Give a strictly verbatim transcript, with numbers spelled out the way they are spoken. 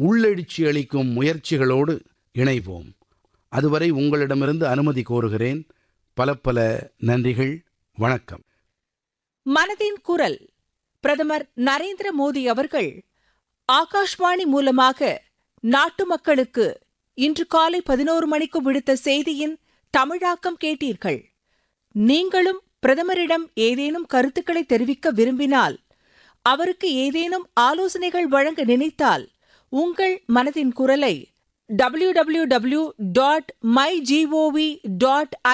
உள்ளெழுச்சி அளிக்கும் முயற்சிகளோடு இணைவோம். அதுவரை உங்களிடமிருந்து அனுமதி கோருகிறேன். பல பல நன்றிகள். வணக்கம். மனதின் குரல். பிரதமர் நரேந்திர மோடி அவர்கள் ஆகாஷ்வாணி மூலமாக நாட்டு மக்களுக்கு இன்று காலை பதினோரு மணிக்கு விடுத்த செய்தியின் தமிழாக்கம் கேட்டீர்கள். நீங்களும் பிரதமரிடம் ஏதேனும் கருத்துக்களை தெரிவிக்க விரும்பினால், அவருக்கு ஏதேனும் ஆலோசனைகள் வழங்க நினைத்தால், உங்கள் மனதின் குரலை W W W dot my gov dot